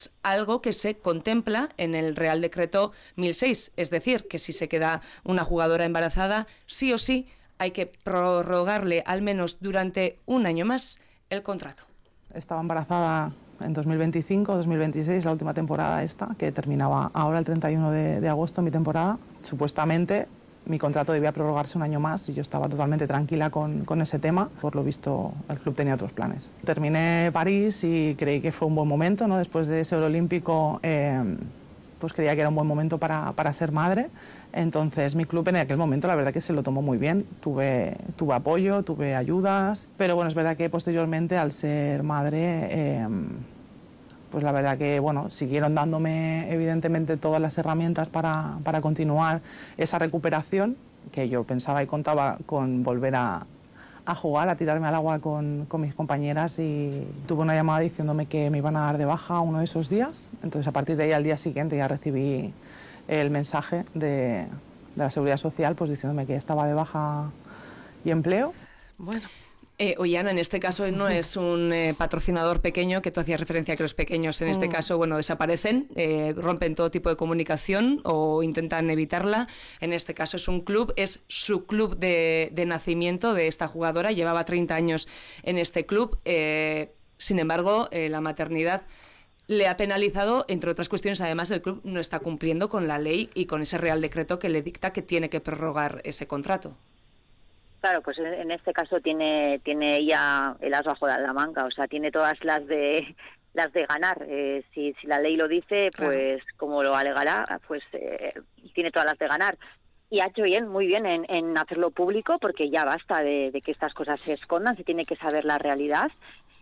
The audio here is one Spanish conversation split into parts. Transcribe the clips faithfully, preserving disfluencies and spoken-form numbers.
algo que se contempla en el Real Decreto mil seis, es decir, que si se queda una jugadora embarazada, sí o sí hay que prorrogarle al menos durante un año más el contrato. Estaba embarazada en dos mil veinticinco, dos mil veintiséis, la última temporada esta, que terminaba ahora el treinta y uno de, de agosto mi temporada. Supuestamente mi contrato debía prorrogarse un año más y yo estaba totalmente tranquila con, con ese tema. Por lo visto, el club tenía otros planes. Terminé París y creí que fue un buen momento, ¿no? Después de ese oro olímpico, eh, pues creía que era un buen momento para, para ser madre. Entonces mi club en aquel momento la verdad que se lo tomó muy bien. Tuve, tuve apoyo, tuve ayudas, pero bueno, es verdad que posteriormente al ser madre, eh, pues la verdad que bueno, siguieron dándome evidentemente todas las herramientas para, para continuar esa recuperación, que yo pensaba y contaba con volver a, a jugar, a tirarme al agua con, con mis compañeras, y tuve una llamada diciéndome que me iban a dar de baja uno de esos días. Entonces a partir de ahí al día siguiente ya recibí el mensaje de, de la Seguridad Social pues diciéndome que estaba de baja y empleo. Bueno. Eh, Ollana, en este caso no es un eh, patrocinador pequeño, que tú hacías referencia a que los pequeños en este caso, bueno, desaparecen, eh, rompen todo tipo de comunicación o intentan evitarla. En este caso es un club, es su club de, de nacimiento de esta jugadora, llevaba treinta años en este club, eh, sin embargo, eh, la maternidad le ha penalizado, entre otras cuestiones. Además, el club no está cumpliendo con la ley y con ese Real Decreto que le dicta que tiene que prorrogar ese contrato. Claro, pues en este caso tiene tiene ella el as bajo la manga, o sea, tiene todas las de las de ganar. Eh, si, si la ley lo dice, pues claro, como lo alegará, pues eh, tiene todas las de ganar. Y ha hecho bien, muy bien en, en hacerlo público, porque ya basta de, de que estas cosas se escondan, se tiene que saber la realidad.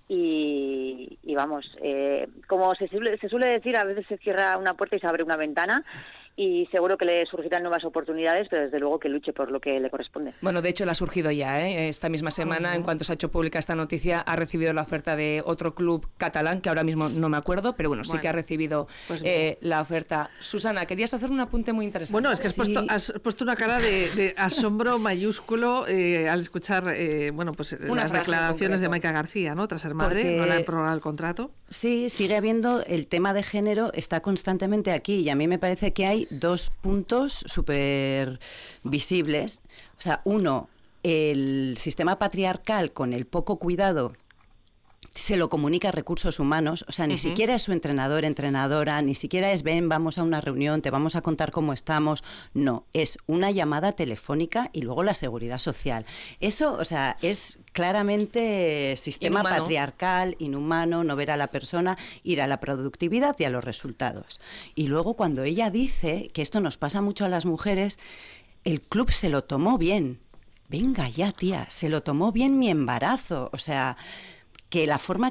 Y, y vamos, eh, como se suele, se suele decir, a veces se cierra una puerta y se abre una ventana, y seguro que le surgirán nuevas oportunidades, pero desde luego que luche por lo que le corresponde. Bueno, de hecho le ha surgido ya, ¿eh? Esta misma semana, uh-huh. en cuanto se ha hecho pública esta noticia, ha recibido la oferta de otro club catalán, que ahora mismo no me acuerdo, pero bueno, bueno sí que ha recibido pues eh, la oferta. Susana, querías hacer un apunte muy interesante. Bueno, es que has, sí. puesto, has puesto una cara de, de asombro mayúsculo eh, al escuchar eh, bueno, pues una las declaraciones de Maica García, ¿no? Tras ser madre, porque no le han prorrogado el contrato. Sí, sigue habiendo el tema de género, está constantemente aquí, y a mí me parece que hay dos puntos súper visibles. O sea, uno, el sistema patriarcal con el poco cuidado se lo comunica a recursos humanos, o sea, ni uh-huh. siquiera es su entrenador, entrenadora, ni siquiera es ven, vamos a una reunión, te vamos a contar cómo estamos, no, es una llamada telefónica y luego la seguridad social. Eso, o sea, es claramente sistema inhumano. Patriarcal, inhumano, no ver a la persona, ir a la productividad y a los resultados. Y luego cuando ella dice, que esto nos pasa mucho a las mujeres, el club se lo tomó bien. Venga ya, tía, se lo tomó bien mi embarazo, o sea, que la forma